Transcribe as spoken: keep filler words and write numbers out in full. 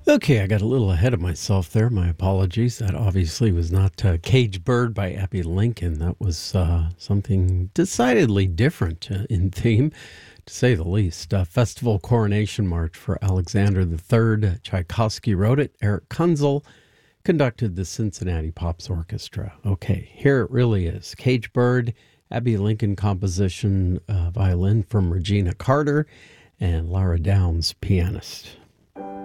Okay, I got a little ahead of myself there. My apologies. That obviously was not uh, Cage Bird by Abbey Lincoln. That was uh, something decidedly different uh, in theme, to say the least. Uh, Festival Coronation March for Alexander the Third. Tchaikovsky wrote it. Eric Kunzel conducted the Cincinnati Pops Orchestra. Okay, here it really is. Cage Bird, Abbey Lincoln composition, uh, violin from Regina Carter, and Lara Downs, pianist.